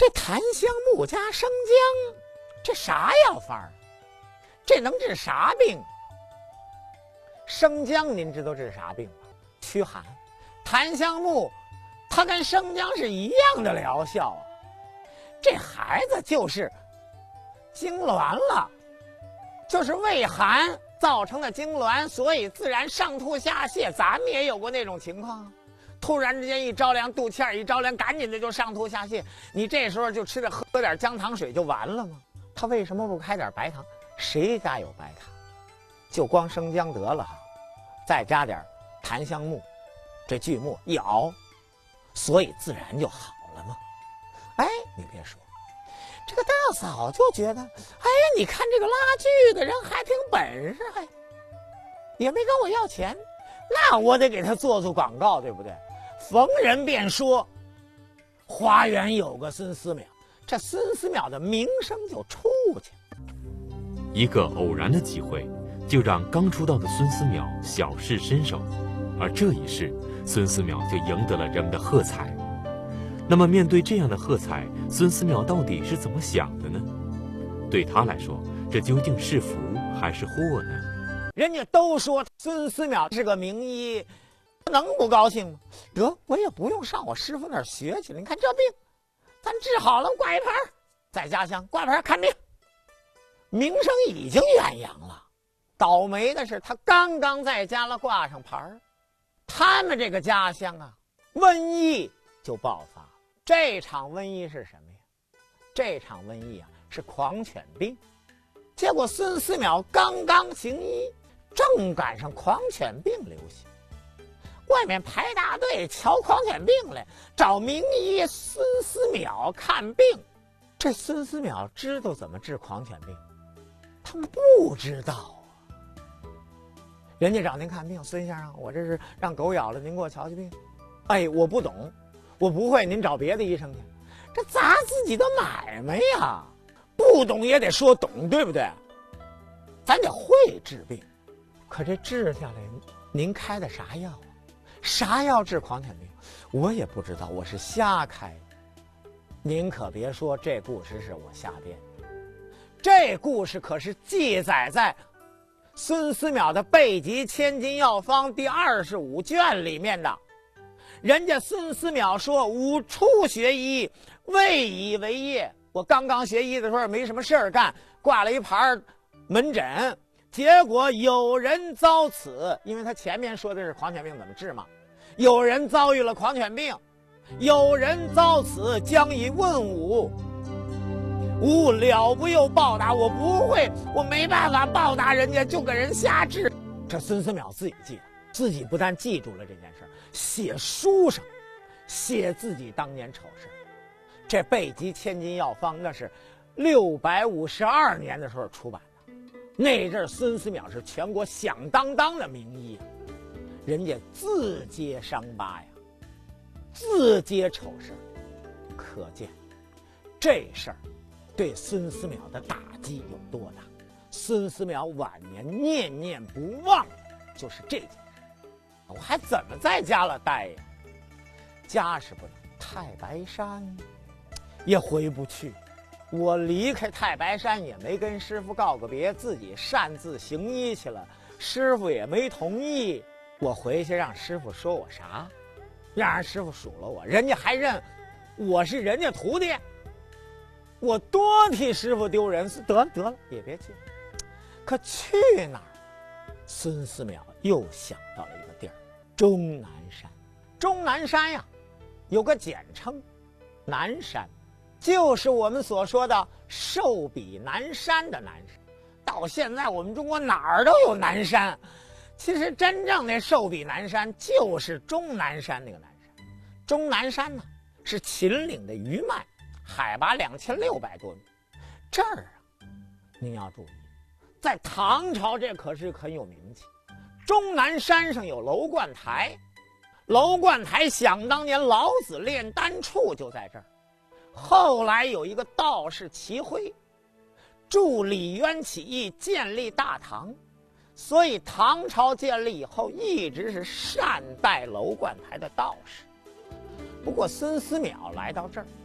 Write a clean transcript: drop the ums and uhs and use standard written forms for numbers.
这檀香木加生姜，这啥药方啊？这能治啥病？生姜您知道治啥病吗？驱寒。檀香木它跟生姜是一样的疗效啊。这孩子就是痉挛了，就是胃寒造成的痉挛，所以自然上吐下泻。咱们也有过那种情况，突然之间一着凉，肚脐眼一着凉，赶紧的就上吐下泻。你这时候就喝点姜糖水就完了吗？他为什么不开点白糖？谁家有白糖？就光生姜得了哈，再加点檀香木，这锯末一熬，所以自然就好了嘛。哎，你别说，这个大嫂就觉得，哎，你看这个拉锯的人还挺本事，还也没跟我要钱，那我得给他做广告，对不对？逢人便说，花园有个孙思邈，这孙思邈的名声就出去了。 一个偶然的机会，就让刚出道的孙思邈小试身手，而这一试，孙思邈就赢得了人们的喝彩。那么面对这样的喝彩，孙思邈到底是怎么想的呢？对他来说，这究竟是福还是祸呢？ 人家都说孙思邈是个名医，能不高兴吗？得，我也不用上我师傅那儿学去了。你看这病，咱治好了，挂一牌，在家乡挂牌看病，名声已经远扬了。倒霉的是，他刚刚在家了挂上牌，他们这个家乡啊，瘟疫就爆发了。这场瘟疫是什么呀？这场瘟疫啊，是狂犬病。结果孙思邈刚刚行医，正赶上狂犬病流行，外面排大队瞧狂犬病来，找名医孙思邈看病。这孙思邈知道怎么治狂犬病？他们不知道啊。人家找您看病，孙先生，我这是让狗咬了，您给我瞧瞧病。哎，我不懂，我不会，您找别的医生去。这砸自己的买卖呀，不懂也得说懂，对不对？咱得会治病。可这治下来，您开的啥药啊？啥药治狂犬病？我也不知道，我是瞎开。您可别说这故事是我瞎编，这故事可是记载在孙思邈的《备急千金药方》第25卷里面的。人家孙思邈说，吾初学医，未以为业。我刚刚学医的时候没什么事儿干，挂了一牌门诊，结果有人遭此，因为他前面说的是狂犬病怎么治嘛，有人遭遇了狂犬病，有人遭此，将以问吾，吾了不又报答。我不会，我没办法报答人家，就给人瞎治。这孙思邈自己记得，自己不但记住了这件事，写书上写自己当年丑事。这《备急千金药方》那是652年的时候出版的，那阵孙思邈是全国响当当的名医，人家自揭伤疤呀，自揭丑事，可见这事儿对孙思邈的打击有多大。孙思邈晚年念念不忘的就是这件事。我还怎么在家了待呀？家是不能，太白山也回不去。我离开太白山也没跟师傅告个别，自己擅自行医去了，师傅也没同意。我回去让师傅说我啥？让人师傅数落我，人家还认我是人家徒弟，我多替师傅丢人。得了，也别去。可去哪儿？孙思邈又想到了一个地儿，终南山。终南山呀，有个简称南山，就是我们所说的寿比南山的南山。到现在我们中国哪儿都有南山，其实真正的寿比南山就是终南山那个南山。终南山呢是秦岭的余脉，海拔2600多米。这儿啊，您要注意，在唐朝这可是很有名气。终南山上有楼观台，楼观台想当年老子炼丹处就在这儿。后来有一个道士齐辉助李渊起义，建立大唐，所以唐朝建立以后一直是善待楼观台的道士。不过孙思邈来到这儿，